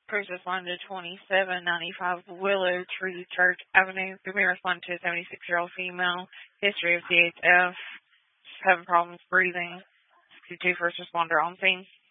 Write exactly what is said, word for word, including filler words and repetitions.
First respond to twenty-seven ninety-five Willow Tree Church Avenue. Give me a respond to a seventy-six-year-old female. History of C H F. Having problems breathing. sixty-two first responder on scene.